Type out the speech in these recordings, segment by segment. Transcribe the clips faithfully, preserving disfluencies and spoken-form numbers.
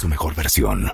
su mejor versión.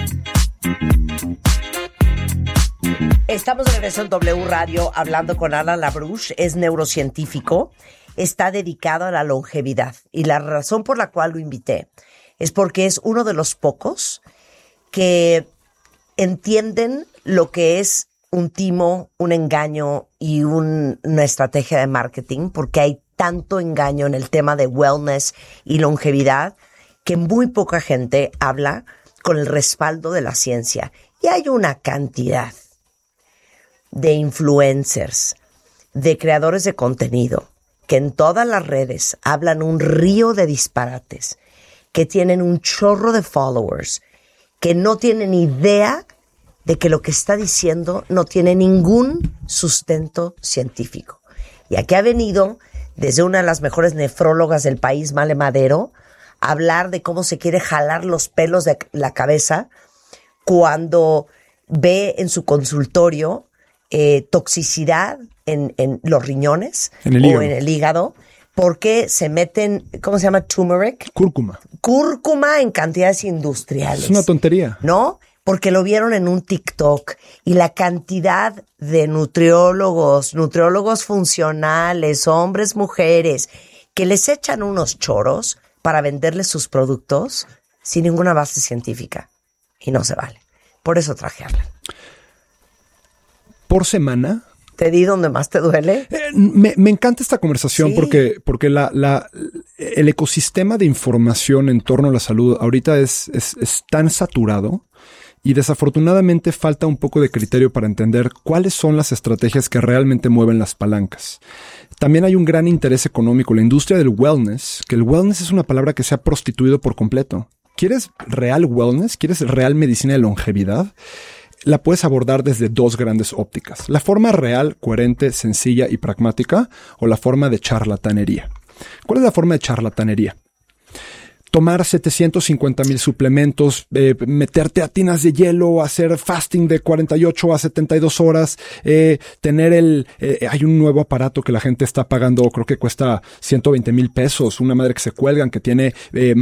Estamos de regreso en W Radio hablando con Alan LaBrouche, es neurocientífico, está dedicado a la longevidad y la razón por la cual lo invité es porque es uno de los pocos que entienden lo que es un timo, un engaño y un, una estrategia de marketing, porque hay tanto engaño en el tema de wellness y longevidad que muy poca gente habla con el respaldo de la ciencia. Y hay una cantidad de influencers, de creadores de contenido, que en todas las redes hablan un río de disparates, que tienen un chorro de followers, que no tienen idea de que lo que está diciendo no tiene ningún sustento científico. Y aquí ha venido, desde una de las mejores nefrólogas del país, Male Madero, a hablar de cómo se quiere jalar los pelos de la cabeza cuando ve en su consultorio eh, toxicidad en, en los riñones en el o hígado. en el hígado, porque se meten, ¿cómo se llama? Turmeric. Cúrcuma. Cúrcuma en cantidades industriales. Es una tontería. ¿No? Porque lo vieron en un TikTok y la cantidad de nutriólogos, nutriólogos funcionales, hombres, mujeres, que les echan unos choros para venderles sus productos sin ninguna base científica. Y no se vale. Por eso traje a Alan. Por semana. ¿Te di donde más te duele? Eh, me, me encanta esta conversación sí. porque, porque la, la, el ecosistema de información en torno a la salud ahorita es, es, es tan saturado y desafortunadamente falta un poco de criterio para entender cuáles son las estrategias que realmente mueven las palancas. También hay un gran interés económico. La industria del wellness, que el wellness es una palabra que se ha prostituido por completo. ¿Quieres real wellness? ¿Quieres real medicina de longevidad? La puedes abordar desde dos grandes ópticas. La forma real, coherente, sencilla y pragmática, o la forma de charlatanería. ¿Cuál es la forma de charlatanería? Tomar setecientos cincuenta mil suplementos, eh, meterte a tinas de hielo, hacer fasting de cuarenta y ocho a setenta y dos horas, eh, tener el... Eh, hay un nuevo aparato que la gente está pagando, creo que cuesta ciento veinte mil pesos, una madre que se cuelgan, que tiene eh,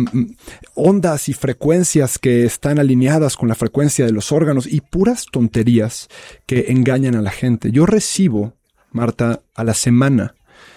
ondas y frecuencias que están alineadas con la frecuencia de los órganos y puras tonterías que engañan a la gente. Yo recibo, Marta, a la semana,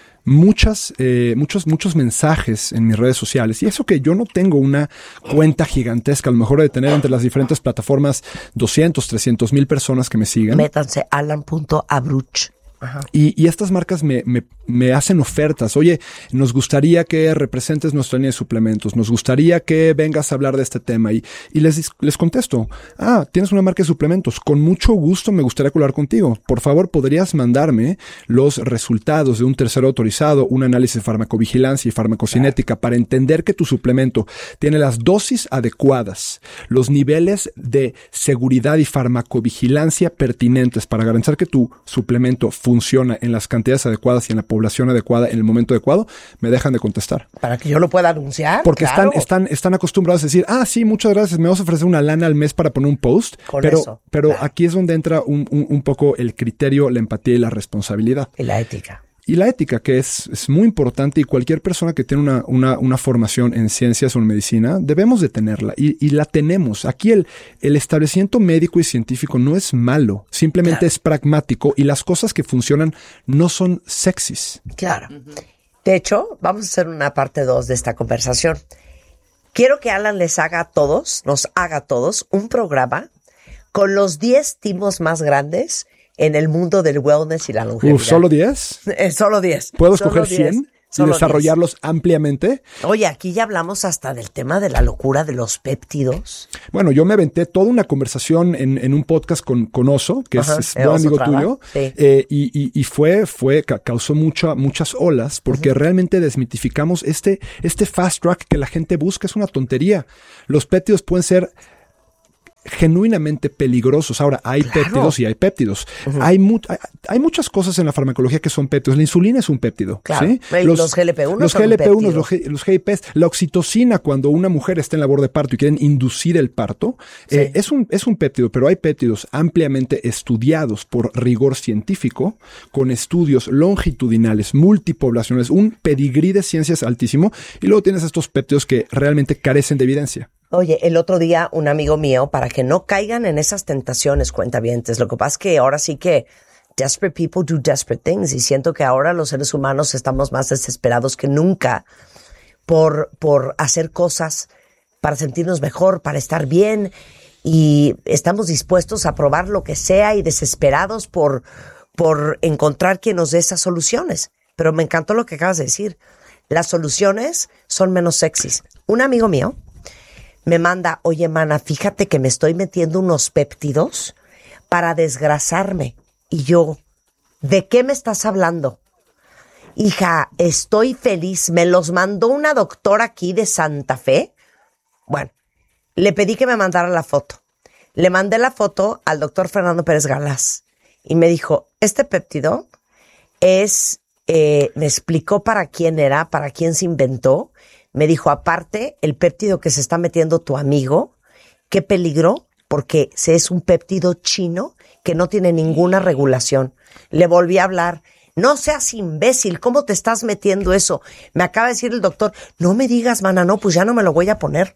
Muchas, eh, muchos, muchos mensajes en mis redes sociales. Y eso que yo no tengo una cuenta gigantesca, a lo mejor de tener entre las diferentes plataformas doscientos, trescientos mil personas que me sigan. Métanse alan punto abruch. Y, y estas marcas me, me, me hacen ofertas. Oye, nos gustaría que representes nuestra línea de suplementos. Nos gustaría que vengas a hablar de este tema. Y, y les, les contesto, ah, tienes una marca de suplementos. Con mucho gusto me gustaría colaborar contigo. Por favor, ¿podrías mandarme los resultados de un tercero autorizado, un análisis de farmacovigilancia y farmacocinética para entender que tu suplemento tiene las dosis adecuadas, los niveles de seguridad y farmacovigilancia pertinentes para garantizar que tu suplemento funciona funciona en las cantidades adecuadas y en la población adecuada en el momento adecuado? Me dejan de contestar. Para que yo lo pueda anunciar. Porque claro. están, están, están acostumbrados a decir, ah, sí, muchas gracias, me vas a ofrecer una lana al mes para poner un post. Con pero eso, pero claro. Aquí es donde entra un, un, un poco el criterio, la empatía y la responsabilidad. Y la ética. Y la ética, que es, es muy importante, y cualquier persona que tiene una, una, una formación en ciencias o en medicina, debemos de tenerla, y, y la tenemos. Aquí el, el establecimiento médico y científico no es malo, simplemente claro. es pragmático, y las cosas que funcionan no son sexys. Claro. De hecho, vamos a hacer una parte dos de esta conversación. Quiero que Alan les haga a todos, nos haga a todos, un programa con los diez timos más grandes en el mundo del wellness y la longevidad. Uf, ¿solo diez? Eh, solo diez. ¿Puedo solo escoger diez, cien y solo desarrollarlos diez. Ampliamente? Oye, aquí ya hablamos hasta del tema de la locura de los péptidos. Bueno, yo me aventé toda una conversación en, en un podcast con, con Oso, que Ajá, es, es buen amigo Traba. tuyo, sí. eh, y, y, y fue, fue, causó mucha, muchas olas, porque uh-huh. realmente desmitificamos este, este fast track que la gente busca. Es una tontería. Los péptidos pueden ser genuinamente peligrosos. Ahora, hay claro. péptidos y hay péptidos. Uh-huh. Hay, mu- hay, hay muchas cosas en la farmacología que son péptidos. La insulina es un péptido. Claro. ¿sí? Los, los G L P uno los son G L P uno, los, G, los G I Ps, la oxitocina cuando una mujer está en labor de parto y quieren inducir el parto, sí. eh, es, un, es un péptido, pero hay péptidos ampliamente estudiados por rigor científico, con estudios longitudinales, multipoblacionales, un pedigrí de ciencias altísimo, y luego tienes estos péptidos que realmente carecen de evidencia. Oye, el otro día un amigo mío, para que no caigan en esas tentaciones, cuentavientes, lo que pasa es que ahora sí que desperate people do desperate things, y siento que ahora los seres humanos estamos más desesperados que nunca por, por hacer cosas para sentirnos mejor, para estar bien, y estamos dispuestos a probar lo que sea y desesperados por, por encontrar quien nos dé esas soluciones. Pero me encantó lo que acabas de decir. Las soluciones son menos sexys. Un amigo mío me manda, oye, mana, fíjate que me estoy metiendo unos péptidos para desgrasarme. Y yo, ¿de qué me estás hablando? Hija, estoy feliz. Me los mandó una doctora aquí de Santa Fe. Bueno, le pedí que me mandara la foto. Le mandé la foto al doctor Fernando Pérez Galás. Y me dijo, este péptido es, eh, me explicó para quién era, para quién se inventó. Me dijo, aparte, el péptido que se está metiendo tu amigo, qué peligro, porque es un péptido chino que no tiene ninguna regulación. Le volví a hablar. No seas imbécil, ¿cómo te estás metiendo eso? Me acaba de decir el doctor, no me digas, mana, no, pues ya no me lo voy a poner.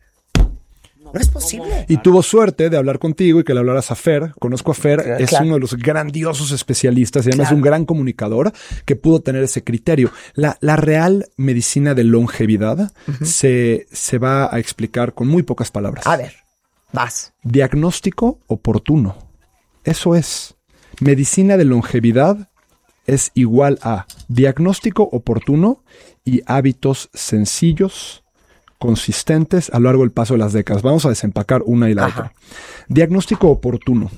No es posible. Y tuvo suerte de hablar contigo y que le hablaras a Fer. Conozco a Fer, claro, es claro. uno de los grandiosos especialistas y además claro. es un gran comunicador que pudo tener ese criterio. La, la real medicina de longevidad uh-huh. se, se va a explicar con muy pocas palabras. A ver, vas. Diagnóstico oportuno. Eso es. Medicina de longevidad es igual a diagnóstico oportuno y hábitos sencillos, consistentes a lo largo del paso de las décadas. Vamos a desempacar una y la Ajá. otra. Diagnóstico oportuno.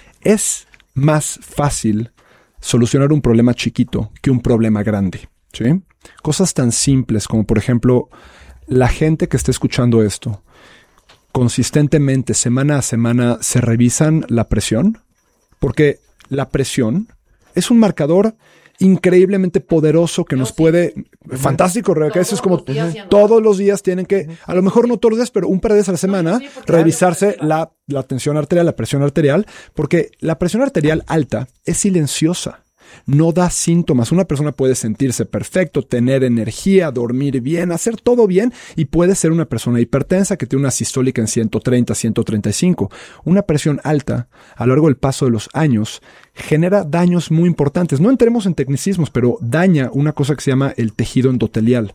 Es más fácil solucionar un problema chiquito que un problema grande, ¿sí? Cosas tan simples como, por ejemplo, la gente que está escuchando esto, consistentemente, semana a semana, se revisan la presión, porque la presión es un marcador increíblemente poderoso que nos puede... Uh-huh. Fantástico, Rebeca. Eso es como uh-huh. todos los días tienen que, a lo mejor no todos los días, pero un par de veces a la semana, sí, revisarse la, la tensión arterial, la presión arterial, porque la presión arterial alta es silenciosa. No da síntomas. Una persona puede sentirse perfecto, tener energía, dormir bien, hacer todo bien y puede ser una persona hipertensa que tiene una sistólica en ciento treinta, ciento treinta y cinco. Una presión alta a lo largo del paso de los años genera daños muy importantes. No entremos en tecnicismos, pero daña una cosa que se llama el tejido endotelial.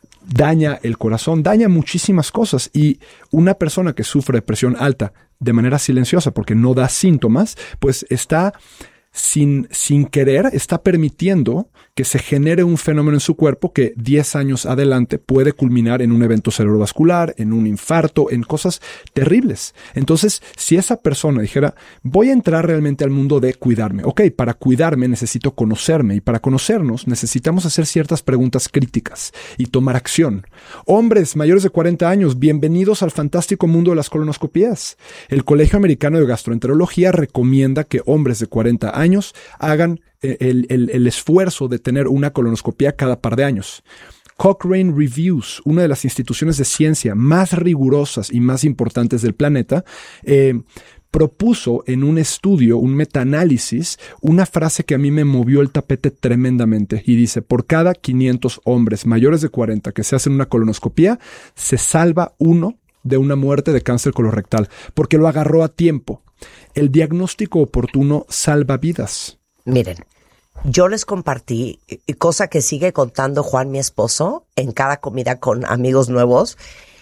Daña el corazón, daña muchísimas cosas, y una persona que sufre de presión alta de manera silenciosa porque no da síntomas, pues está... Sin, sin querer, está permitiendo que se genere un fenómeno en su cuerpo que diez años adelante puede culminar en un evento cerebrovascular, en un infarto, en cosas terribles. Entonces, si esa persona dijera, voy a entrar realmente al mundo de cuidarme. Ok, para cuidarme necesito conocerme, y para conocernos necesitamos hacer ciertas preguntas críticas y tomar acción. Hombres mayores de cuarenta años, bienvenidos al fantástico mundo de las colonoscopías. El Colegio Americano de Gastroenterología recomienda que hombres de cuarenta años hagan el, el, el esfuerzo de tener una colonoscopía cada par de años. Cochrane Reviews, una de las instituciones de ciencia más rigurosas y más importantes del planeta, eh, propuso en un estudio, un metaanálisis, una frase que a mí me movió el tapete tremendamente, y dice, por cada quinientos hombres mayores de cuarenta que se hacen una colonoscopía, se salva uno de una muerte de cáncer colorectal, porque lo agarró a tiempo. El diagnóstico oportuno salva vidas. Miren, yo les compartí, cosa que sigue contando Juan, mi esposo, en cada comida con amigos nuevos,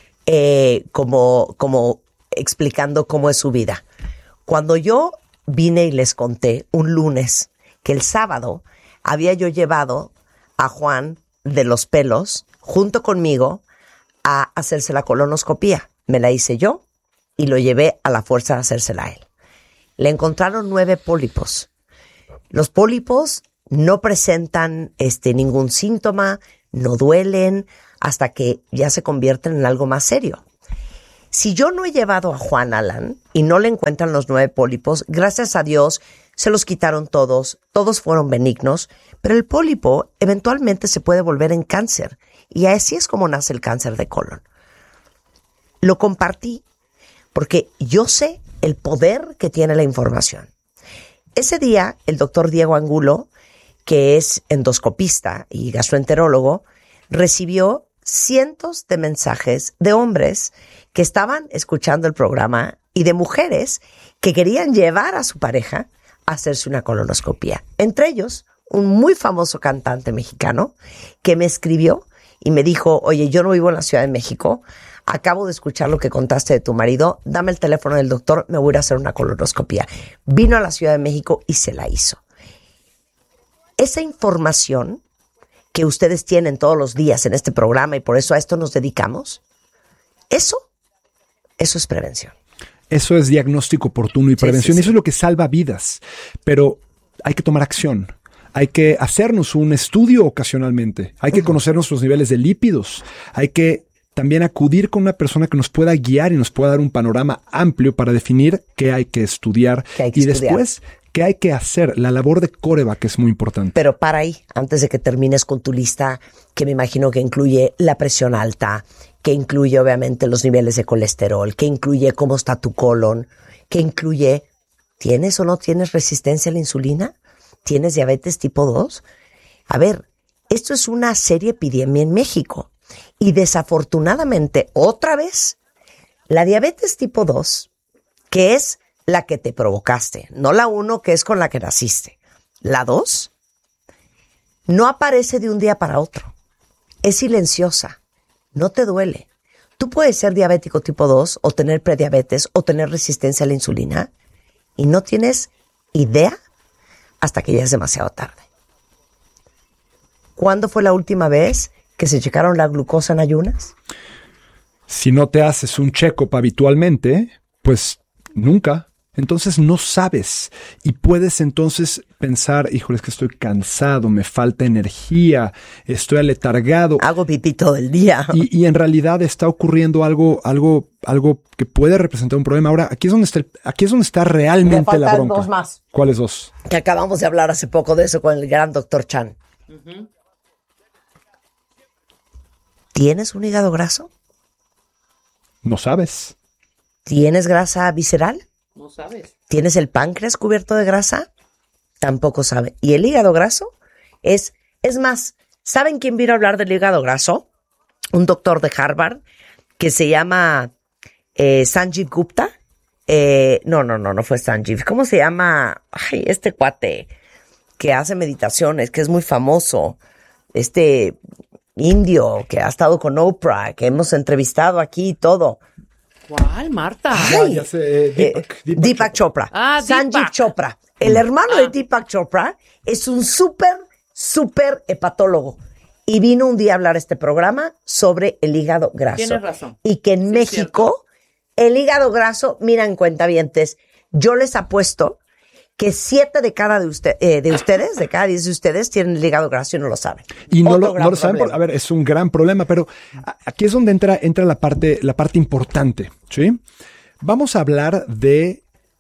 eh, como, como explicando cómo es su vida. Cuando yo vine y les conté un lunes que el sábado había yo llevado a Juan de los pelos junto conmigo a hacerse la colonoscopía. Me la hice yo y lo llevé a la fuerza a hacérsela a él. Le encontraron nueve pólipos. Los pólipos no presentan este, ningún síntoma, no duelen, hasta que ya se convierten en algo más serio. Si yo no he llevado a Juan Alan y no le encuentran los nueve pólipos, gracias a Dios se los quitaron todos, todos fueron benignos, pero el pólipo eventualmente se puede volver en cáncer, y así es como nace el cáncer de colon. Lo compartí porque yo sé el poder que tiene la información. Ese día, el doctor Diego Angulo, que es endoscopista y gastroenterólogo, recibió cientos de mensajes de hombres que estaban escuchando el programa y de mujeres que querían llevar a su pareja a hacerse una colonoscopia. Entre ellos, un muy famoso cantante mexicano que me escribió y me dijo, oye, yo no vivo en la Ciudad de México, acabo de escuchar lo que contaste de tu marido, dame el teléfono del doctor, me voy a ir a hacer una colonoscopia. Vino a la Ciudad de México y se la hizo. Esa información que ustedes tienen todos los días en este programa y por eso a esto nos dedicamos, eso, eso es prevención. Eso es diagnóstico oportuno y prevención. Sí, sí, sí. Eso es lo que salva vidas. Pero hay que tomar acción. Hay que hacernos un estudio ocasionalmente. Hay que uh-huh. conocer nuestros niveles de lípidos. Hay que también acudir con una persona que nos pueda guiar y nos pueda dar un panorama amplio para definir qué hay que estudiar. ¿Qué hay que y estudiar? Después, qué hay que hacer. La labor de coreback es muy importante. Pero para ahí, antes de que termines con tu lista, que me imagino que incluye la presión alta, que incluye obviamente los niveles de colesterol, que incluye cómo está tu colon, que incluye, ¿tienes o no tienes resistencia a la insulina? ¿Tienes diabetes tipo dos? A ver, esto es una seria epidemia en México. Y desafortunadamente, otra vez, la diabetes tipo dos, que es la que te provocaste, no la uno que es con la que naciste. La dos, no aparece de un día para otro. Es silenciosa. No te duele. Tú puedes ser diabético tipo dos o tener prediabetes o tener resistencia a la insulina y no tienes idea hasta que ya es demasiado tarde. ¿Cuándo fue la última vez que se checaron la glucosa en ayunas? Si no te haces un check-up habitualmente, pues nunca. Entonces no sabes y puedes entonces pensar, híjole, es que estoy cansado, me falta energía, estoy aletargado. Hago pipí todo el día. Y, y en realidad está ocurriendo algo, algo, algo que puede representar un problema. Ahora, aquí es donde está, el, aquí es donde está realmente me faltan la bronca. Dos más. ¿Cuáles dos? Que acabamos de hablar hace poco de eso con el gran doctor Chan. Uh-huh. ¿Tienes un hígado graso? No sabes. ¿Tienes grasa visceral? No sabes. ¿Tienes el páncreas cubierto de grasa? Tampoco sabe. Y el hígado graso es, es más, ¿saben quién vino a hablar del hígado graso? Un doctor de Harvard que se llama eh, Sanjeev Gupta. Eh, no, no, no, no fue Sanjeev. ¿Cómo se llama? Ay, este cuate que hace meditaciones, que es muy famoso. Este indio que ha estado con Oprah, que hemos entrevistado aquí y todo. ¿Cuál, Marta? Ay, ya sé, eh, Deepak, eh, Deepak, Deepak Chopra. Ah, Sanjeev Deepak. Chopra. El hermano Ah. de Deepak Chopra es un súper, súper hepatólogo. Y vino un día a hablar a este programa sobre el hígado graso. Tienes razón. Y que en Sí, México, el hígado graso, miren, cuentavientes, yo les apuesto que siete de cada de, usted, eh, de ustedes, de cada diez de ustedes, tienen el hígado graso y no lo saben. Y no Otro lo, gran no lo saben. Por, problema. a ver, es un gran problema, pero a- aquí es donde entra, entra la parte, la parte importante, ¿sí? Vamos a hablar de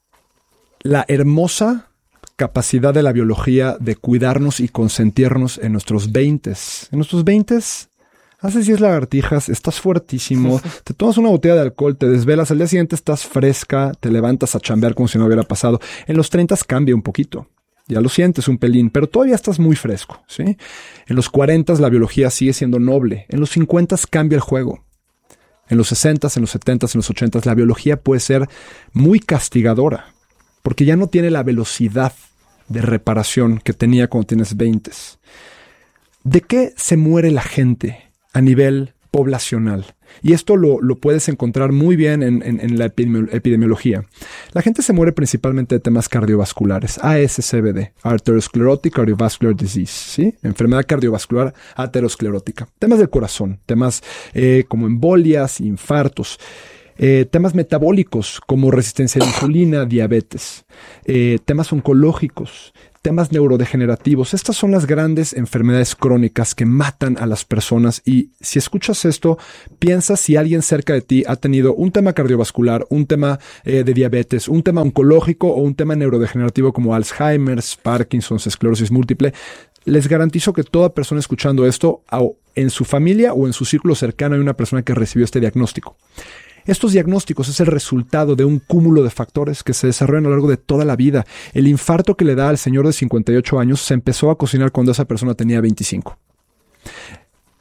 la hermosa capacidad de la biología de cuidarnos y consentirnos en nuestros veintes. En nuestros veintes, haces diez lagartijas, estás fuertísimo, te tomas una botella de alcohol, te desvelas, al día siguiente estás fresca, te levantas a chambear como si no hubiera pasado. En los treinta cambia un poquito. Ya lo sientes un pelín, pero todavía estás muy fresco, ¿sí? En los cuarenta la biología sigue siendo noble. En los cincuenta cambia el juego. En los sesenta, en los setenta, en los ochenta, la biología puede ser muy castigadora, porque ya no tiene la velocidad de reparación que tenía cuando tienes veinte. ¿De qué se muere la gente a nivel poblacional? Y esto lo, lo puedes encontrar muy bien en, en, en la epidemi- epidemiología. La gente se muere principalmente de temas cardiovasculares, A S C V D, Arteriosclerotic Cardiovascular Disease, ¿sí? Enfermedad cardiovascular aterosclerótica. Temas del corazón, temas eh, como embolias, infartos. Eh, temas metabólicos como resistencia a la insulina, diabetes, eh, temas oncológicos, temas neurodegenerativos. Estas son las grandes enfermedades crónicas que matan a las personas y si escuchas esto, piensa si alguien cerca de ti ha tenido un tema cardiovascular, un tema eh, de diabetes, un tema oncológico o un tema neurodegenerativo como Alzheimer's, Parkinson's, esclerosis múltiple. Les garantizo que toda persona escuchando esto, en su familia o en su círculo cercano hay una persona que recibió este diagnóstico. Estos diagnósticos es el resultado de un cúmulo de factores que se desarrollan a lo largo de toda la vida. El infarto que le da al señor de cincuenta y ocho años se empezó a cocinar cuando esa persona tenía veinticinco.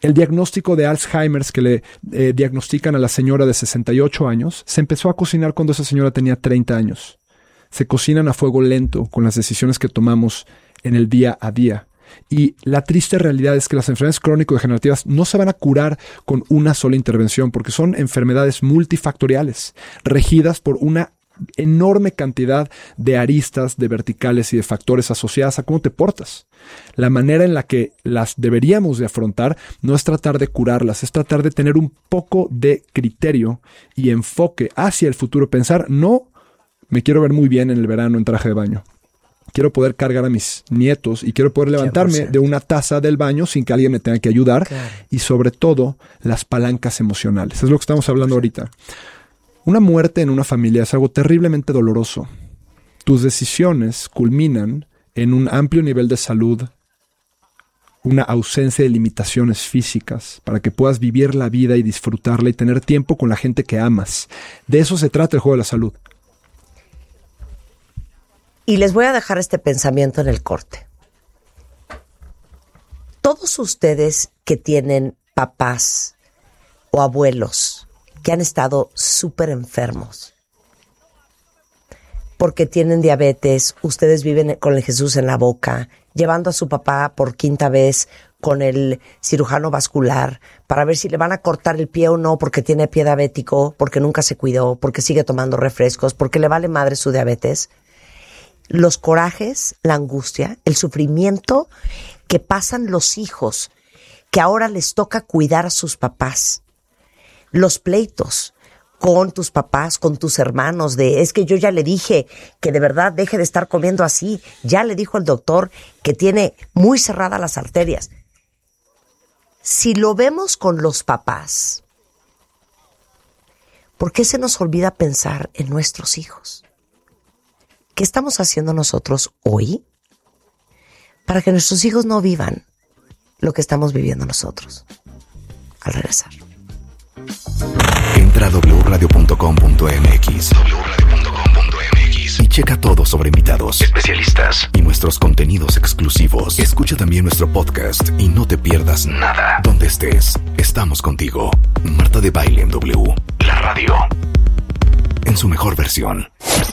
El diagnóstico de Alzheimer que le eh, diagnostican a la señora de sesenta y ocho años, se empezó a cocinar cuando esa señora tenía treinta años. Se cocinan a fuego lento con las decisiones que tomamos en el día a día. Y la triste realidad es que las enfermedades crónico-degenerativas no se van a curar con una sola intervención, porque son enfermedades multifactoriales, regidas por una enorme cantidad de aristas, de verticales y de factores asociadas a cómo te portas. La manera en la que las deberíamos de afrontar no es tratar de curarlas, es tratar de tener un poco de criterio y enfoque hacia el futuro. Pensar, no me quiero ver muy bien en el verano en traje de baño. Quiero poder cargar a mis nietos y quiero poder levantarme cien por ciento de una taza del baño sin que alguien me tenga que ayudar. Claro. Y sobre todo, las palancas emocionales. Es lo que estamos hablando ahorita. Una muerte en una familia es algo terriblemente doloroso. Tus decisiones culminan en un amplio nivel de salud, una ausencia de limitaciones físicas para que puedas vivir la vida y disfrutarla y tener tiempo con la gente que amas. De eso se trata el juego de la salud. Y les voy a dejar este pensamiento en el corte. Todos ustedes que tienen papás o abuelos que han estado súper enfermos porque tienen diabetes, ustedes viven con el Jesús en la boca, llevando a su papá por quinta vez con el cirujano vascular para ver si le van a cortar el pie o no porque tiene pie diabético, porque nunca se cuidó, porque sigue tomando refrescos, porque le vale madre su diabetes. Los corajes, la angustia, el sufrimiento que pasan los hijos, que ahora les toca cuidar a sus papás. Los pleitos con tus papás, con tus hermanos, de es que yo ya le dije que de verdad deje de estar comiendo así. Ya le dijo el doctor que tiene muy cerradas las arterias. Si lo vemos con los papás, ¿por qué se nos olvida pensar en nuestros hijos? ¿Qué estamos haciendo nosotros hoy para que nuestros hijos no vivan lo que estamos viviendo nosotros? Al regresar. Entra a doble u radio punto com punto m x doble u radio punto com punto m x y checa todo sobre invitados, especialistas y nuestros contenidos exclusivos. Escucha también nuestro podcast y no te pierdas nada. Donde estés, estamos contigo. Marta de Baile en W, la radio, en su mejor versión.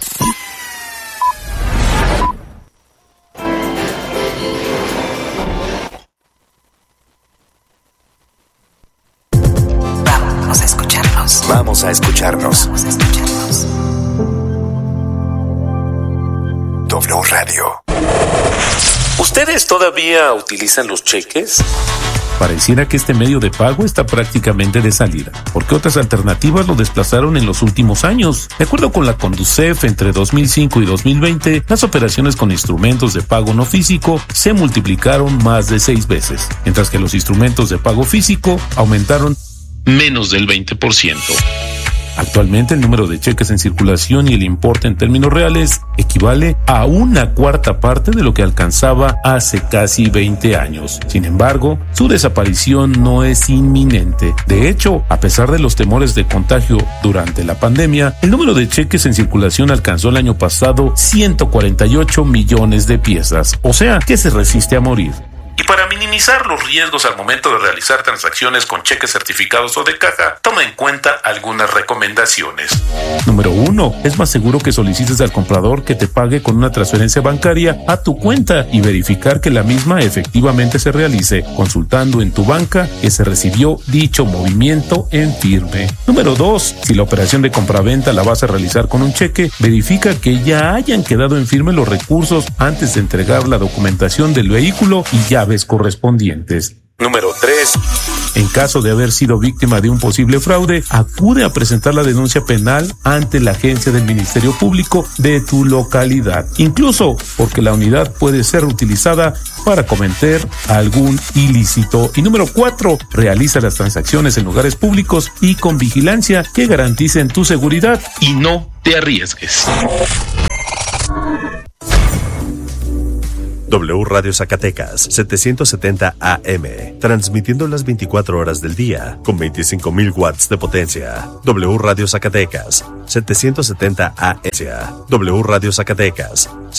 Vamos a escucharnos. Vamos a escucharnos. Vamos a escucharnos. W Radio. ¿Ustedes todavía utilizan los cheques? Pareciera que este medio de pago está prácticamente de salida, porque otras alternativas lo desplazaron en los últimos años. De acuerdo con la Conducef, entre dos mil cinco y dos mil veinte, las operaciones con instrumentos de pago no físico se multiplicaron más de seis veces, mientras que los instrumentos de pago físico aumentaron menos del veinte por ciento. Actualmente el número de cheques en circulación y el importe en términos reales equivale a una cuarta parte de lo que alcanzaba hace casi veinte años. Sin embargo, su desaparición no es inminente. De hecho, a pesar de los temores de contagio durante la pandemia, el número de cheques en circulación alcanzó el año pasado ciento cuarenta y ocho millones de piezas, o sea, que se resiste a morir. Y para minimizar los riesgos al momento de realizar transacciones con cheques certificados o de caja, toma en cuenta algunas recomendaciones. Número uno. Es más seguro que solicites al comprador que te pague con una transferencia bancaria a tu cuenta y verificar que la misma efectivamente se realice, consultando en tu banca que se recibió dicho movimiento en firme. Número dos. Si la operación de compraventa la vas a realizar con un cheque, verifica que ya hayan quedado en firme los recursos antes de entregar la documentación del vehículo y llaves correspondientes. Número tres. En caso de haber sido víctima de un posible fraude, acude a presentar la denuncia penal ante la agencia del Ministerio Público de tu localidad, incluso porque la unidad puede ser utilizada para cometer algún ilícito. Y número cuatro. Realiza las transacciones en lugares públicos y con vigilancia que garanticen tu seguridad y no te arriesgues. W Radio Zacatecas, setecientos setenta A M, transmitiendo las veinticuatro horas del día, con veinticinco mil watts de potencia. W Radio Zacatecas, setecientos setenta A M, W Radio Zacatecas,